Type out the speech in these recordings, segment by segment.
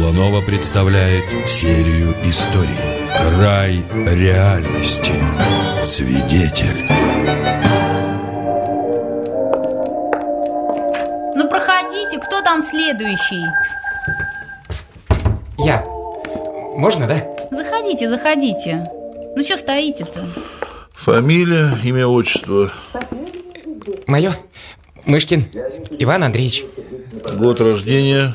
Голунова представляет серию историй «Край реальности. Свидетель». Ну проходите, кто там следующий? Я. Можно, да? Заходите, заходите. Ну что стоите-то? Фамилия, имя, отчество. Мое? Мышкин Иван Андреевич. Год рождения.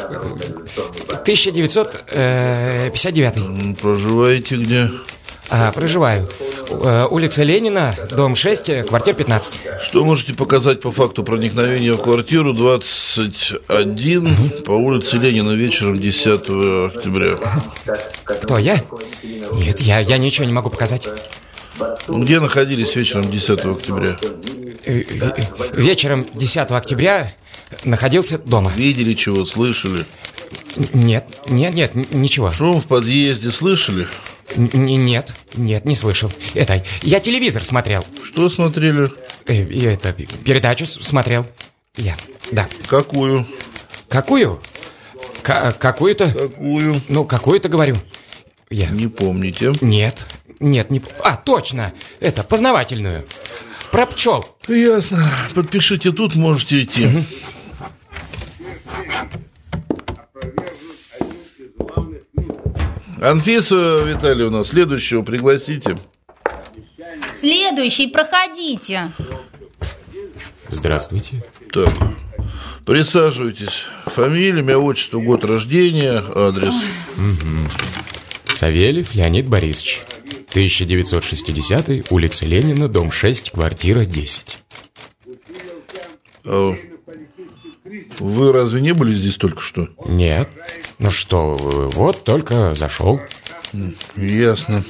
1959. Проживаете где? Проживаю. Улица Ленина, дом 6, квартира 15. Что можете показать по факту проникновения в квартиру 21 по улице Ленина вечером 10 октября? Кто, я? Нет, я ничего не могу показать. Где находились вечером 10 октября? Вечером 10 октября находился дома. Видели чего, слышали? Нет, ничего. Шум в подъезде слышали? Нет, не слышал. Я телевизор смотрел. Что смотрели? Передачу смотрел. Да. Какую? Какую? Какую-то? Какую? Ну, какую-то говорю. Не помните? Нет, не... точно! Познавательную. Про пчел. Ясно. Подпишите тут, можете идти. Анфиса Витальевна, следующего пригласите. Следующий, проходите. Здравствуйте. Так, присаживайтесь. Фамилия, имя, отчество, год рождения, адрес. Савельев Леонид Борисович. 1960, улица Ленина, дом 6, квартира 10. Вы разве не были здесь только что? Нет. Ну что, вот только зашел. Ясно.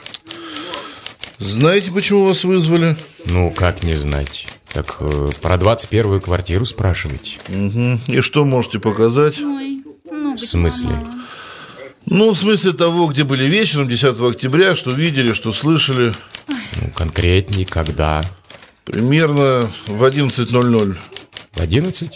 Знаете, почему вас вызвали? Ну, как не знать. Так про 21-ю квартиру спрашиваете. И что можете показать? Ой, В смысле? Ну, в смысле того, где были вечером 10 октября, что видели, что слышали. Ну, конкретней, когда? Примерно в 11:00. В 11?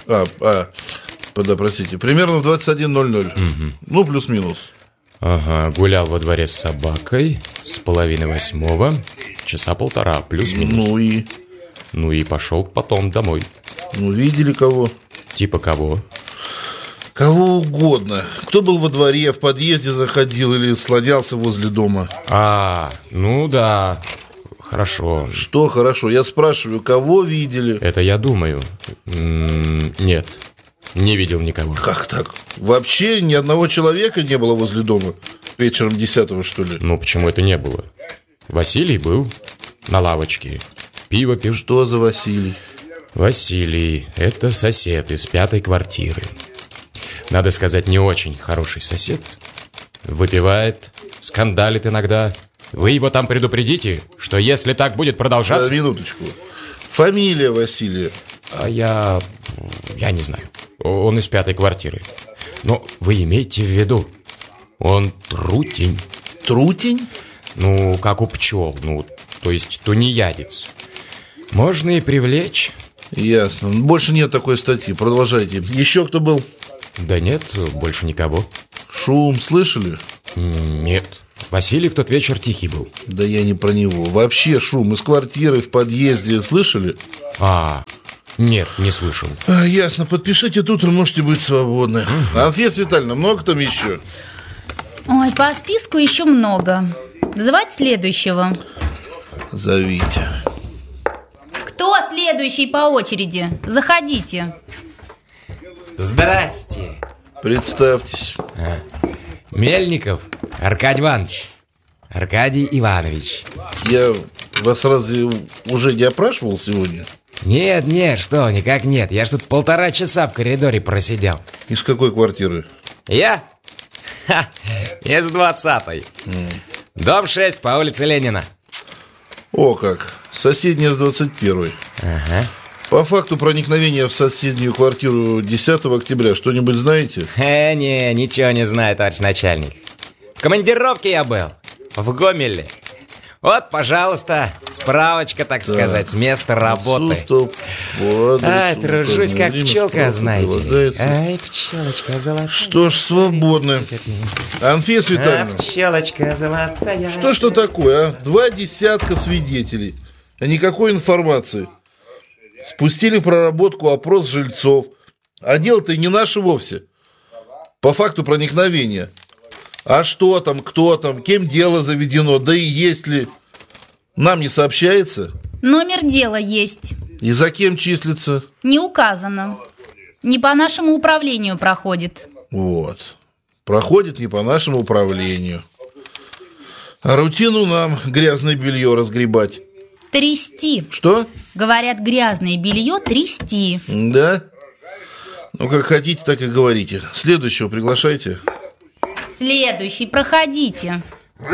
Простите, примерно в 21:00. Ну, плюс-минус. Ага, гулял во дворе с собакой с 7:30, часа полтора, плюс-минус. Ну и пошел потом домой. Ну, видели кого? Типа кого? Кого угодно. Кто был во дворе, в подъезде заходил или слонялся возле дома? Ну да, хорошо. Что хорошо? Я спрашиваю, кого видели? Это я думаю. Нет, не видел никого. Как так? Вообще ни одного человека не было возле дома? Вечером 10-го, что ли? Ну, почему это не было? Василий был на лавочке. Пиво пил. Что за Василий? Василий, это сосед из 5-й квартиры. Надо сказать, не очень хороший сосед. Выпивает, скандалит иногда. Вы его там предупредите, что если так будет продолжаться... Минуточку. Фамилия Василия? Я не знаю. Он из 5-й квартиры. Но вы имейте в виду, он трутень. Трутень? Ну, как у пчел, то есть тунеядец. Можно и привлечь. Ясно. Больше нет такой статьи. Продолжайте. Еще кто был? Да нет, больше никого. Шум слышали? Нет. Василий в тот вечер тихий был. Да я не про него. Вообще шум из квартиры, в подъезде слышали? Нет, не слышал. Ясно. Подпишите тут, и можете быть свободны. Анфиса Витальевна, много там еще? Ой, по списку еще много. Называть следующего. Зовите. Кто следующий по очереди? Заходите. Здрасте. Представьтесь. Мельников Аркадий Иванович. Аркадий Иванович. Я вас разве уже не опрашивал сегодня? Нет, что, никак нет. Я ж тут 1,5 часа в коридоре просидел. Из какой квартиры? Я? Из 20-й. Дом 6 по улице Ленина. О как, соседняя с 21-й. Ага. По факту проникновения в соседнюю квартиру 10 октября что-нибудь знаете? Не, ничего не знаю, товарищ начальник. В командировке я был, в Гомеле. Вот, пожалуйста, справочка, так сказать, с места работы. Ай, тружусь как пчелка, знаете. Ай, пчелочка золотая. Что ж, свободны. Анфиса Витальевна. Пчелочка золотая. Что такое, а? 20 свидетелей. А никакой информации. Спустили в проработку опрос жильцов. А дело-то и не наше вовсе. По факту проникновения. А что там, кто там, кем дело заведено, да и есть ли. Нам не сообщается? Номер дела есть. И за кем числится? Не указано. Не по нашему управлению проходит. Вот. Проходит не по нашему управлению. А рутину нам грязное белье разгребать. Трясти. Что? Говорят, грязное белье трясти. Да? Ну, как хотите, так и говорите. Следующего приглашайте. Следующий, проходите.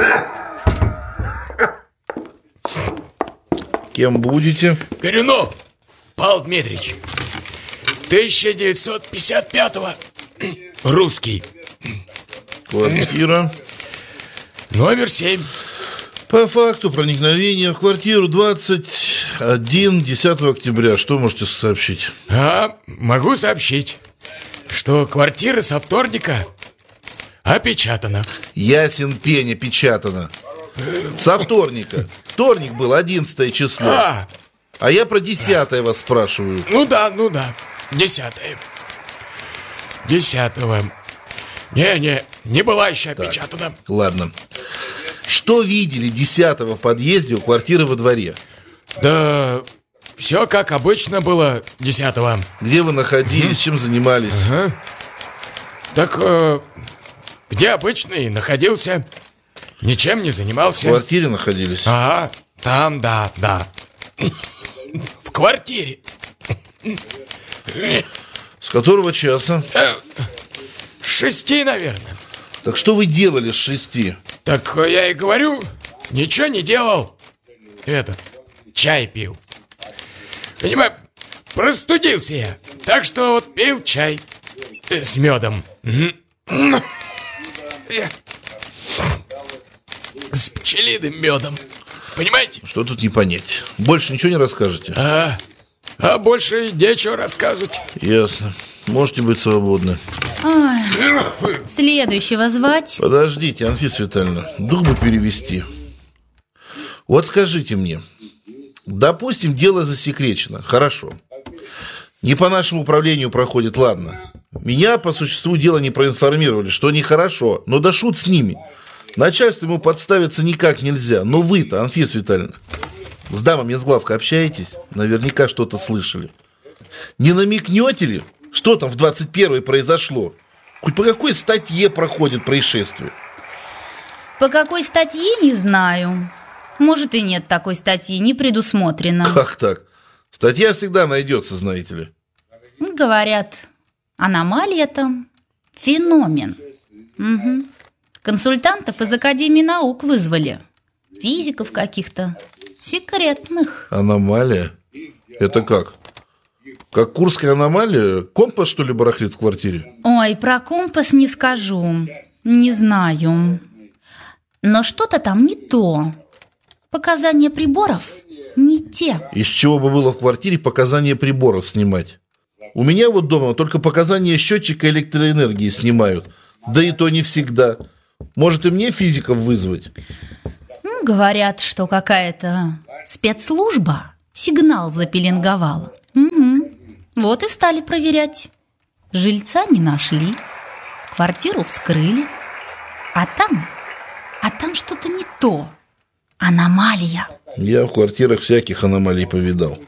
Кем будете? Горюнов Павел Дмитриевич, 1955-го, русский. Квартира. Номер 7. По факту проникновения в квартиру 21, 10 октября. Что можете сообщить? Могу сообщить, что квартира со вторника опечатана. Ясен пень, опечатана. Со вторника. Вторник был 11 число. А я про 10 вас спрашиваю. Ну да. 10-е. 10-го. Не была еще опечатана. Так, ладно. Что видели 10-го в подъезде у квартиры во дворе? Да, все как обычно было 10-го. Где вы находились, чем занимались? Так, где обычно и находился. Ничем не занимался. В квартире находились? Ага, там, да. В квартире. С которого часа? С 6, наверное. Так что вы делали с 6? Так я и говорю, ничего не делал. Чай пил. Понимаю, простудился я. Так что вот пил чай с медом. С пчелиным медом. Понимаете? Что тут не понять? Больше ничего не расскажете? А больше нечего рассказывать. Ясно. Можете быть свободны. Ой, следующего звать? Подождите, Анфиса Витальевна, дух бы перевести. Вот скажите мне, допустим, дело засекречено, хорошо. Не по нашему управлению проходит, ладно. Меня по существу дела не проинформировали, что нехорошо, но да шут с ними. Начальству ему подставиться никак нельзя. Но вы-то, Анфиса Витальевна, с дамами из главка общаетесь? Наверняка что-то слышали. Не намекнете ли, что там в 21-й произошло? Хоть по какой статье проходит происшествие? По какой статье, не знаю. Может, и нет такой статьи, не предусмотрено. Как так? Статья всегда найдется, знаете ли. Говорят, аномалия там, феномен. Угу. Консультантов из Академии наук вызвали. Физиков каких-то, секретных. Аномалия? Это как? Как Курская аномалия? Компас, что ли, барахлит в квартире? Ой, про компас не скажу. Не знаю. Но что-то там не то. Показания приборов не те. Из чего бы было в квартире показания приборов снимать? У меня вот дома только показания счетчика электроэнергии снимают. Да и то не всегда. Может, и мне физиков вызвать? Говорят, что какая-то спецслужба сигнал запеленговала. Угу. Вот и стали проверять. Жильца не нашли, квартиру вскрыли. А там что-то не то. Аномалия. Я в квартирах всяких аномалий повидал.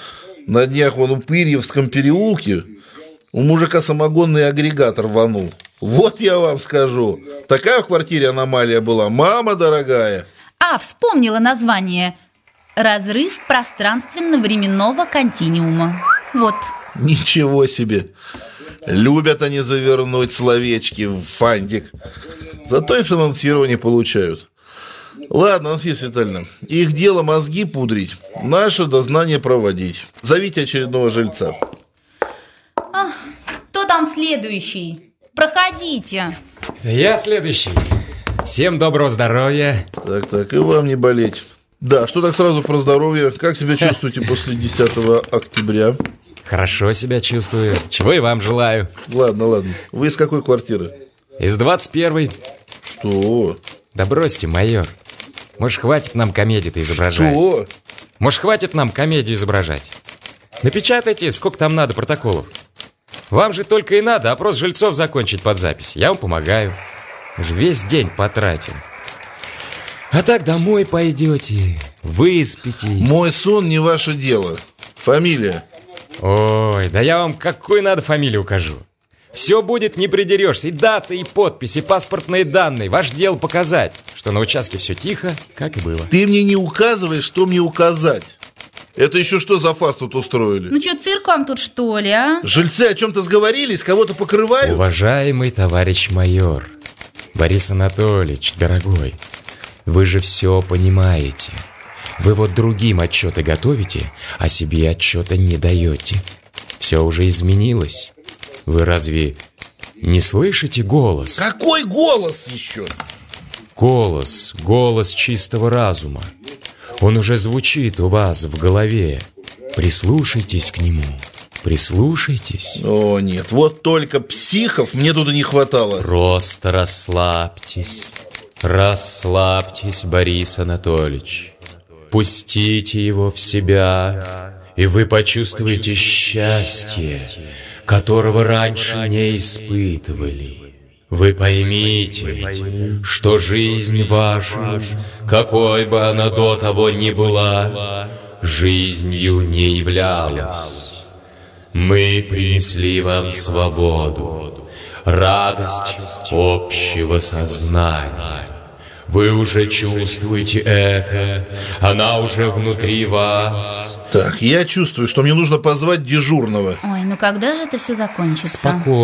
На днях вон у Пырьевском переулке у мужика самогонный агрегатор рванул. Вот я вам скажу. Такая в квартире аномалия была, мама дорогая. Вспомнила название. Разрыв пространственно-временного континуума. Вот. Ничего себе. Любят они завернуть словечки в фантик. Зато и финансирование получают. Ладно, Анфиса Витальевна, их дело мозги пудрить, наше дознание проводить. Зовите очередного жильца. Кто там следующий? Проходите. Я следующий. Всем доброго здоровья. Так, и вам не болеть. Да, что так сразу про здоровье? Как себя чувствуете после 10 октября? Хорошо себя чувствую. Чего и вам желаю. Ладно. Вы из какой квартиры? Из 21-й. Что? Да бросьте, майор. Может, хватит нам комедию-то изображать? Что? Может, хватит нам комедию изображать? Напечатайте, сколько там надо протоколов. Вам же только и надо опрос жильцов закончить под запись. Я вам помогаю. Мы же весь день потратим. А так домой пойдете, выспитесь. Мой сон не ваше дело. Фамилия? Ой, да я вам какую надо фамилию укажу. Все будет, не придерешься. И дата, и подпись, и паспортные данные. Ваше дело показать, что на участке все тихо, как и было. Ты мне не указывай, что мне указать. Это еще что за фарс тут устроили? Ну что, цирк вам тут, что ли, а? Жильцы о чем-то сговорились, кого-то покрывают? Уважаемый товарищ майор, Борис Анатольевич, дорогой, вы же все понимаете. Вы вот другим отчеты готовите, а себе отчета не даете. Все уже изменилось. Вы разве не слышите голос? Какой голос еще? Голос чистого разума. Он уже звучит у вас в голове. Прислушайтесь к нему. Прислушайтесь. О, нет, вот только психов мне туда не хватало. Просто расслабьтесь. Расслабьтесь, Борис Анатольевич. Пустите его в себя, и вы почувствуете счастье, которого раньше не испытывали. Вы поймите, что жизнь ваша, какой бы она до того ни была, жизнью не являлась. Мы принесли вам свободу, радость общего сознания. Вы уже чувствуете это, она уже внутри вас. Так, я чувствую, что мне нужно позвать дежурного. Ой, ну когда же это все закончится?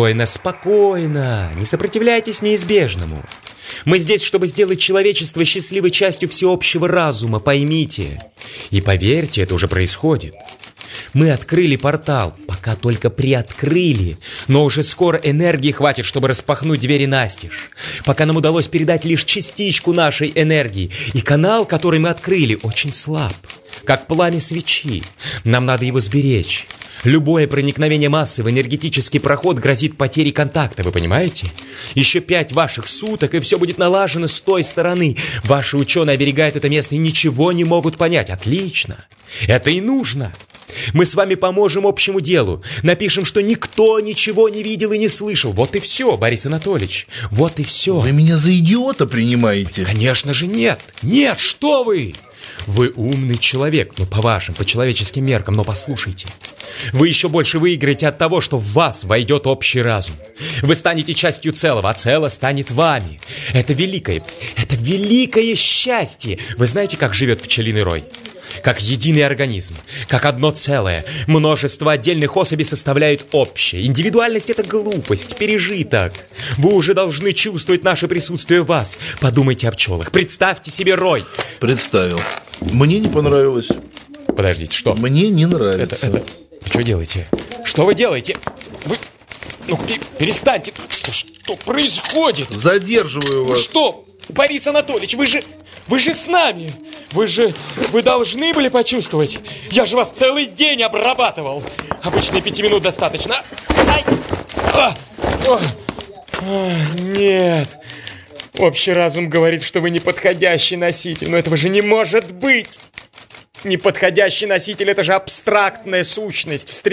Спокойно, не сопротивляйтесь неизбежному. Мы здесь, чтобы сделать человечество счастливой частью всеобщего разума, поймите. И поверьте, это уже происходит. Мы открыли портал, пока только приоткрыли, но уже скоро энергии хватит, чтобы распахнуть двери настежь. Пока нам удалось передать лишь частичку нашей энергии, и канал, который мы открыли, очень слаб, как пламя свечи. Нам надо его сберечь. Любое проникновение массы в энергетический проход грозит потерей контакта, вы понимаете? Еще 5 ваших суток, и все будет налажено с той стороны. Ваши ученые оберегают это место и ничего не могут понять. Отлично. Это и нужно. Мы с вами поможем общему делу. Напишем, что никто ничего не видел и не слышал. Вот и все, Борис Анатольевич. Вот и все. Вы меня за идиота принимаете? Конечно же нет. Нет, что вы? Вы умный человек, ну по вашим, по человеческим меркам, но послушайте. Вы еще больше выиграете от того, что в вас войдет общий разум. Вы станете частью целого, а целое станет вами. Это великое счастье. Вы знаете, как живет пчелиный рой? Как единый организм, как одно целое. Множество отдельных особей составляют общее. Индивидуальность – это глупость, пережиток. Вы уже должны чувствовать наше присутствие в вас. Подумайте о пчелах, представьте себе рой. Представил. Мне не понравилось. Подождите, что? Мне не нравится. Вы что делаете? Что вы делаете? Вы... Ну, перестаньте. Что происходит? Задерживаю вас. Что? Борис Анатольевич, вы же с нами. Вы должны были почувствовать. Я же вас целый день обрабатывал. Обычно 5 минут достаточно. Нет. Общий разум говорит, что вы неподходящий носитель. Но этого же не может быть. Неподходящий носитель – это же абстрактная сущность.